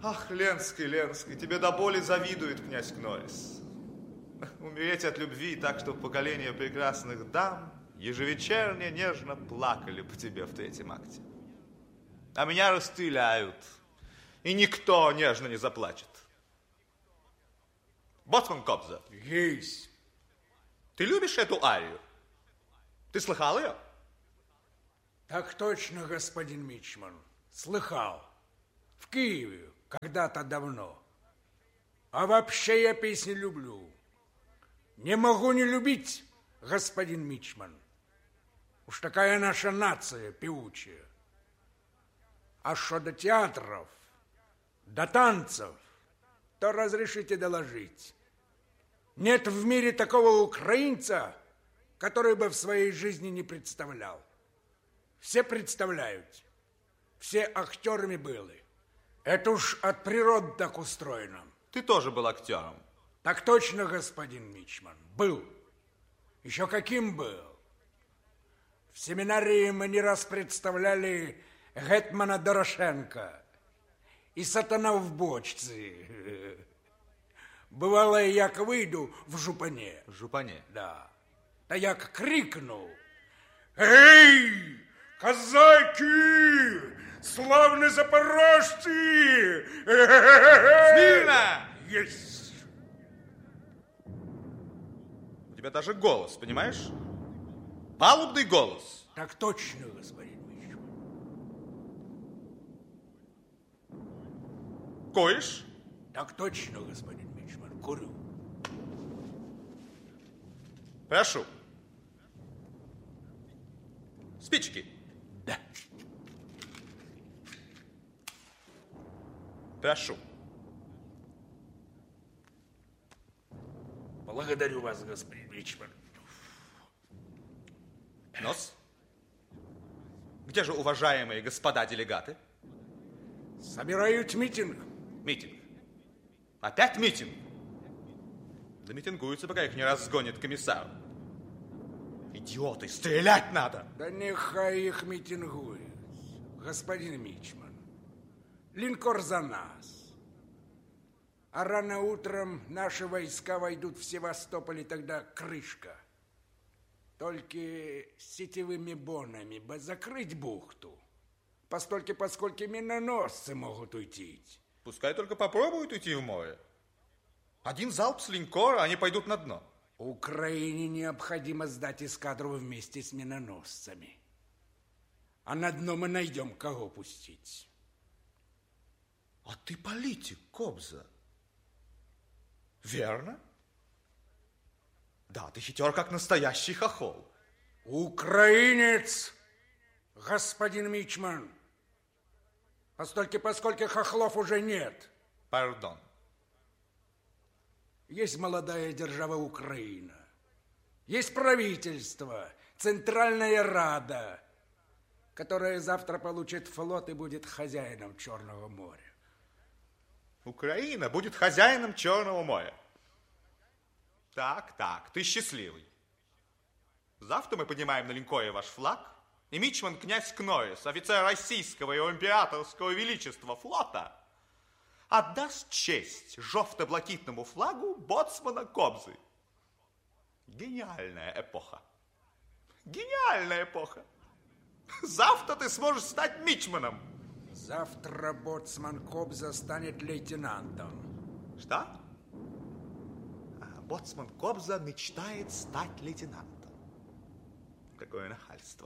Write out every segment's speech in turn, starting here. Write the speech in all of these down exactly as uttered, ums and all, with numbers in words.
Ах, Ленский, Ленский, тебе до боли завидует князь Кнорис. Умереть от любви так, чтобы поколение прекрасных дам ежевечерне нежно плакали по тебе в третьем акте. А меня расстреляют, и никто нежно не заплачет. Боцман Кобза. Есть. Ты любишь эту арию? Ты слыхал ее? Так точно, господин мичман. Слыхал. В Киеве когда-то давно. А вообще я песни люблю. Не могу не любить, господин мичман. Уж такая наша нация певучая. А что до театров, до танцев, то разрешите доложить. Нет в мире такого украинца, который бы в своей жизни не представлял. Все представляют. Все актерами были. Это уж от природы так устроено. Ты тоже был актером. Так точно, господин мичман. Был. Еще каким был. В семинарии мы не раз представляли гетмана Дорошенко и сатана в бочці. Бывало, як вийду в жупане. В жупане? Да. Та як крикну: «Эй, казаки! Славные запорожцы! Смирно! Есть! У тебя даже голос, понимаешь? Палубный голос. Так точно, господин мичман. Коешь? Так точно, господин мичман. Курю. Прошу. Спички. Да. Прошу. Благодарю вас, господин мичман. Нос? Где же уважаемые господа делегаты? Собирают митинг. Митинг. Опять митинг? Да митингуются, пока их не разгонит комиссар. Идиоты, стрелять надо. Да нехай их митингуют, господин мичман. Линкор за нас. А рано утром наши войска войдут в Севастополь, и тогда крышка. Только сетевыми бонами бы закрыть бухту. Постольку, поскольку миноносцы могут уйти. Пускай только попробуют уйти в море. Один залп с линкора, они пойдут на дно. Украине необходимо сдать эскадру вместе с миноносцами. А на дно мы найдем, кого пустить. А ты политик, Кобза. Верно? Да, ты хитер, как настоящий хохол. Украинец, господин мичман. Постольку, поскольку хохлов уже нет. Пардон. Есть молодая держава Украина. Есть правительство, Центральная Рада, которая завтра получит флот и будет хозяином Черного моря. Украина будет хозяином Черного моря. Так, так, ты счастливый. Завтра мы поднимаем на линкоре ваш флаг, и мичман князь Кнорис, офицер российского и императорского величества флота, отдаст честь жовто-блакитному флагу боцмана Кобзы. Гениальная эпоха. Гениальная эпоха. Завтра ты сможешь стать мичманом. Завтра боцман Кобза станет лейтенантом. Что? А, боцман Кобза мечтает стать лейтенантом. Какое нахальство.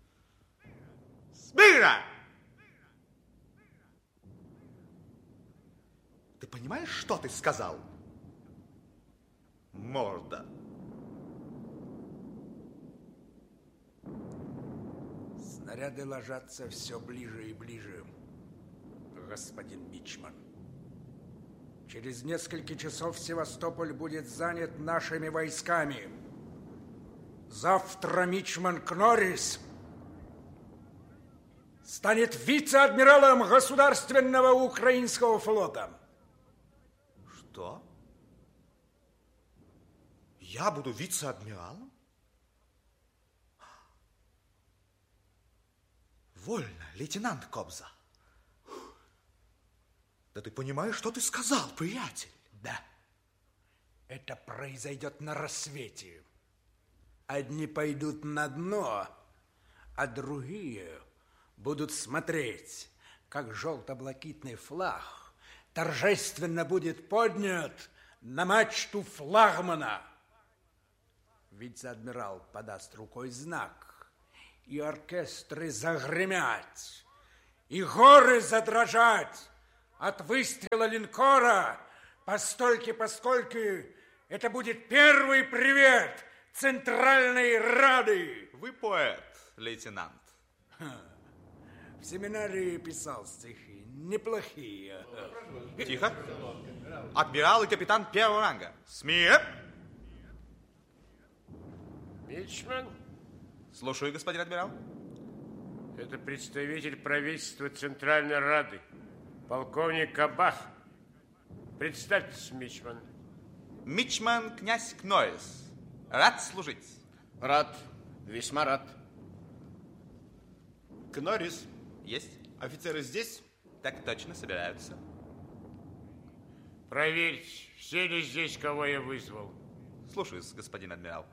Смирно! Ты понимаешь, что ты сказал? Морда. Снаряды ложатся все ближе и ближе, господин мичман. Через несколько часов Севастополь будет занят нашими войсками. Завтра мичман Кнорис станет вице-адмиралом Государственного украинского флота. Что? Я буду вице-адмиралом? Вольно, лейтенант Кобза. Да ты понимаешь, что ты сказал, приятель? Да. Это произойдет на рассвете. Одни пойдут на дно, а другие будут смотреть, как желто-блакитный флаг торжественно будет поднят на мачту флагмана. Вице-адмирал подаст рукой знак, и оркестры загремят, и горы задрожат от выстрела линкора, постольки, поскольку это будет первый привет Центральной Рады. Вы поэт, лейтенант. В семинарии писал стихи, неплохие. Тихо. Адмирал и капитан первого ранга. Смирно. Мичман? Слушаю, господин адмирал. Это представитель правительства Центральной Рады, полковник Кабах. Представьтесь, Мичман. Мичман князь Кнорис. Рад служить. Рад, весьма рад. Кнорис, Есть? офицеры здесь? Так точно, собираются. Проверьте, все ли здесь, кого я вызвал. Слушаюсь, господин адмирал.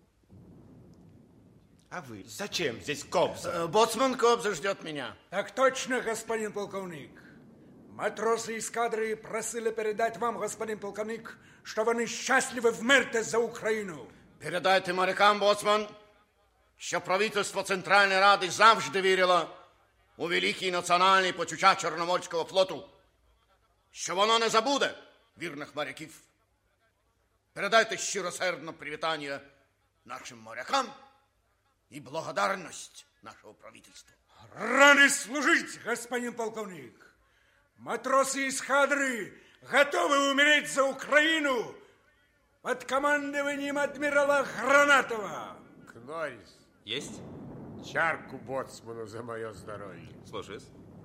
А вы зачем здесь Кобза? Э, Боцман Кобза ждет меня. Так точно, господин полковник. Матросы эскадры просили передать вам, господин полковник, что вони счастливы вмерти за Україну. Передайте морякам, боцман, що правительство Центральної Ради завжди вірило у великий національний почуття Чорноморського флоту, що воно не забуде вірних моряків. Передайте щиросердне привітання нашим морякам и благодарность нашего правительства. Рады служить, господин полковник. Матросы эскадры готовы умереть за Украину под командованием адмирала Гранатова. Кнорис, Есть? чарку боцману за мое здоровье. Слушаюсь.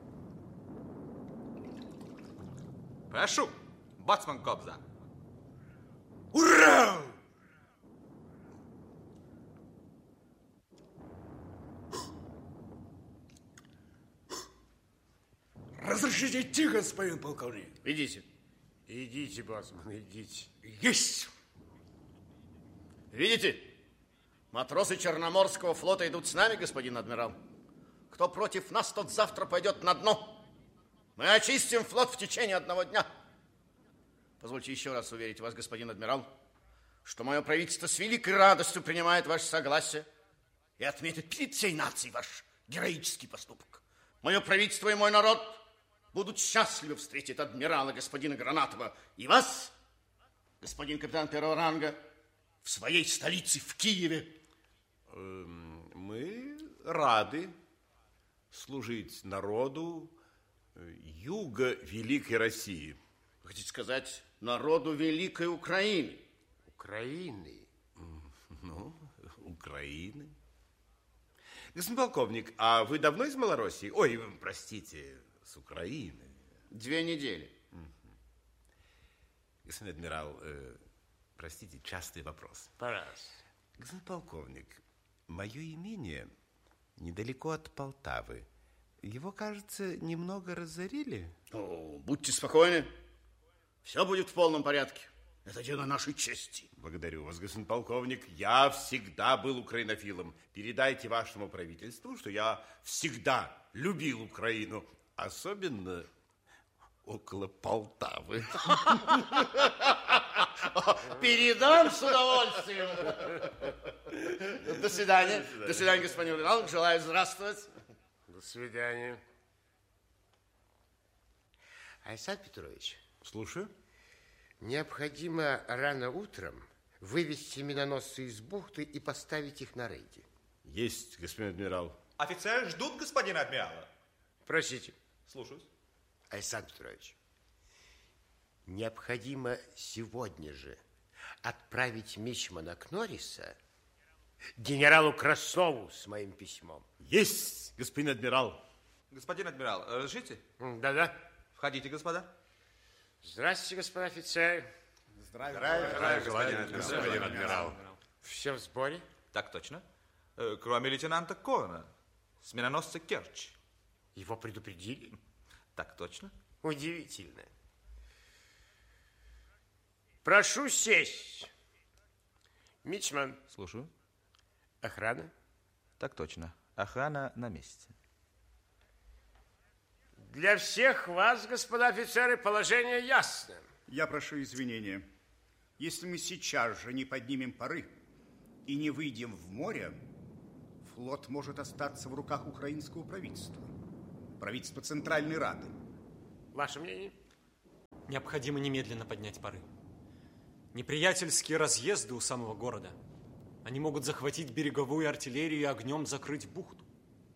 Прошу, боцман Кобза. Ура! Разрешите идти, господин полковник? Идите. Идите, боцман, идите. Есть. Видите? Матросы Черноморского флота идут с нами, господин адмирал. Кто против нас, тот завтра пойдет на дно. Мы очистим флот в течение одного дня. Позвольте еще раз уверить вас, господин адмирал, что мое правительство с великой радостью принимает ваше согласие и отметит перед всей нацией ваш героический поступок. Мое правительство и мой народ будут счастливы встретить адмирала господина Гранатова и вас, господин капитан первого ранга, в своей столице, в Киеве. Мы рады служить народу юга Великой России. Вы хотите сказать, народу Великой Украины? Украины? Ну, Украины. Господин полковник, а вы давно из Малороссии? Ой, простите, с Украины. Две недели. Господин адмирал, э, простите, частый вопрос. Пожалуйста. Господин полковник, мое имение недалеко от Полтавы. Его, кажется, немного разорили. О, будьте спокойны. Все будет в полном порядке. Это дело нашей чести. Благодарю вас, господин полковник. Я всегда был украинофилом. Передайте вашему правительству, что я всегда любил Украину, особенно около Полтавы. Передам с удовольствием. До свидания. До свидания, господин адмирал. Желаю здравствовать. До свидания. Александр Петрович, Слушаю. необходимо рано утром вывести миноносцы из бухты и поставить их на рейде. Есть, господин адмирал. Офицеры ждут господина адмирала. Простите. Слушаюсь. Александр Петрович, необходимо сегодня же отправить мичмана Кнориса генералу Краснову с моим письмом. Есть, господин адмирал. Господин адмирал, разрешите? М, Да-да. Входите, господа. Здравствуйте, господа офицеры. Господин адмирал. Все в сборе? Так точно. Э, Кроме лейтенанта Корна с миноносца Керчь. Его предупредили? Так точно. Удивительно. Прошу сесть. Мичман. Слушаю. Охрана? Так точно. Охрана на месте. Для всех вас, господа офицеры, положение ясно. Я прошу извинения. Если мы сейчас же не поднимем пары и не выйдем в море, флот может остаться в руках украинского правительства, правительства Центральной Рады. Ваше мнение? Необходимо немедленно поднять пары. Неприятельские разъезды у самого города. Они могут захватить береговую артиллерию и огнем закрыть бухту.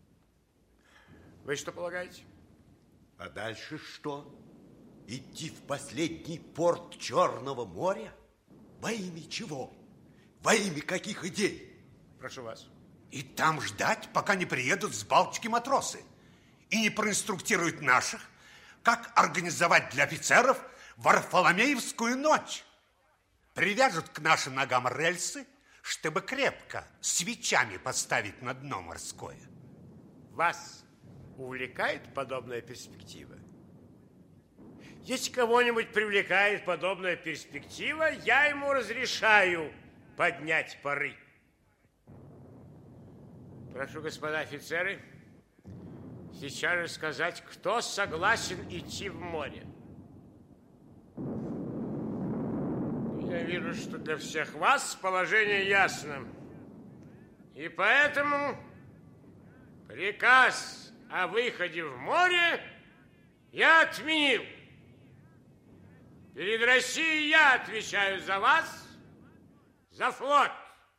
Вы что полагаете? А дальше что? Идти в последний порт Черного моря? Во имя чего? Во имя каких идей? Прошу вас. И там ждать, пока не приедут с Балтики матросы и не проинструктируют наших, как организовать для офицеров Варфоломеевскую ночь. Привяжут к нашим ногам рельсы, чтобы крепко свечами поставить на дно морское. Вас увлекает подобная перспектива? Если кого-нибудь привлекает подобная перспектива, я ему разрешаю поднять пары. Прошу, господа офицеры, сейчас же сказать, кто согласен идти в море. Я вижу, что для всех вас положение ясно. И поэтому приказ о выходе в море я отменил. Перед Россией я отвечаю за вас, за флот.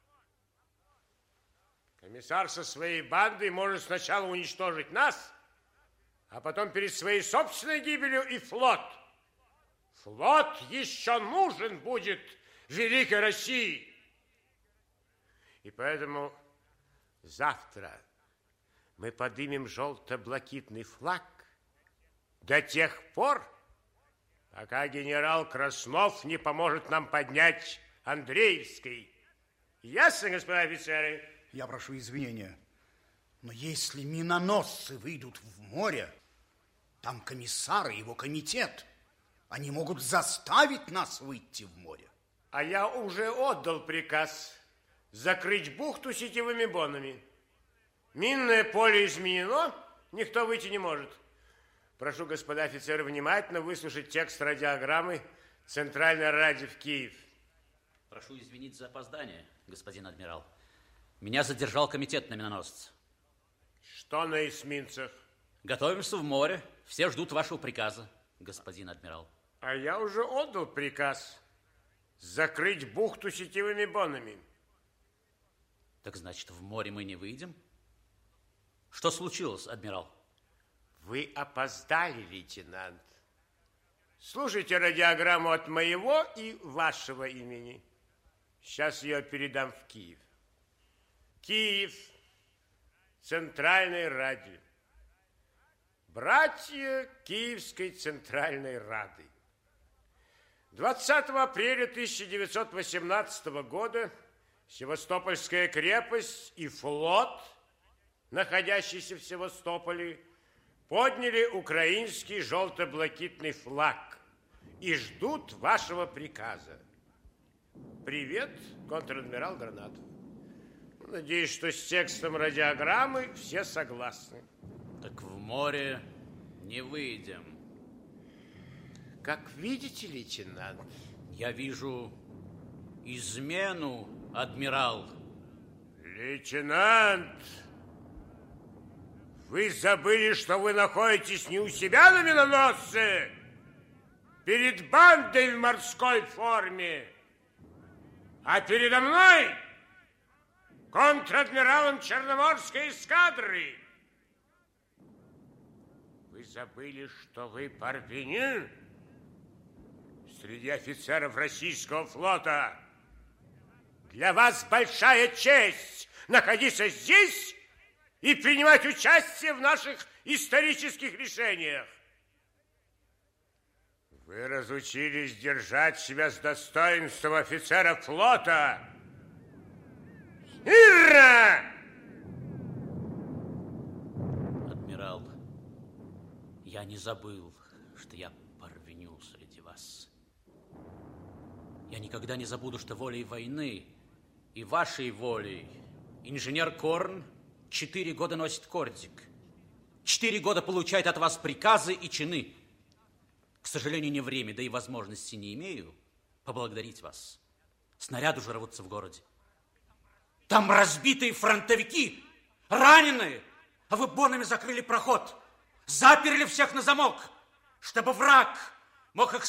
Комиссар со своей бандой может сначала уничтожить нас, а потом перед своей собственной гибелью и флот. Флот еще нужен будет Великой России. И поэтому завтра мы поднимем желто-блакитный флаг до тех пор, пока генерал Краснов не поможет нам поднять Андреевский. Ясно, господа офицеры? Я прошу извинения, но если миноносцы выйдут в море, там комиссар и его комитет, они могут заставить нас выйти в море. А я уже отдал приказ закрыть бухту сетевыми бонами. Минное поле изменено, никто выйти не может. Прошу, господа офицеры, внимательно выслушать текст радиограммы Центральной Ради в Киев. Прошу извинить за опоздание, господин адмирал. Меня задержал комитет на миноносце. Что на эсминцах? Готовимся в море. Все ждут вашего приказа, господин адмирал. А я уже отдал приказ закрыть бухту сетевыми бонами. Так значит, в море мы не выйдем? Что случилось, адмирал? Вы опоздали, лейтенант. Слушайте радиограмму от моего и вашего имени. Сейчас ее передам в Киев. Киев, Центральной Раде. Братья Киевской Центральной Рады. двадцатого апреля тысяча девятьсот восемнадцатого года Севастопольская крепость и флот, находящийся в Севастополе, подняли украинский желто-блакитный флаг и ждут вашего приказа. Привет, контр-адмирал Гранатов. Надеюсь, что с текстом радиограммы все согласны. Так в море не выйдем. Как видите, лейтенант. Я вижу измену, адмирал. Лейтенант, вы забыли, что вы находитесь не у себя на миноносце, перед бандой в морской форме, а передо мной контр-адмиралом Черноморской эскадры. Вы забыли, что вы парвеню среди офицеров российского флота. Для вас большая честь находиться здесь и принимать участие в наших исторических решениях. Вы разучились держать себя с достоинством офицера флота. Смирно! Адмирал, я не забыл. что я порвеню среди вас. Я никогда не забуду, что волей войны и вашей волей инженер Корн четыре года носит кордик. Четыре года получает от вас приказы и чины. К сожалению, не время, да и возможности не имею поблагодарить вас. Снаряды уже рвутся в городе. Там разбитые фронтовики, раненые, а вы бонами закрыли проход, заперли всех на замок, чтобы враг мог их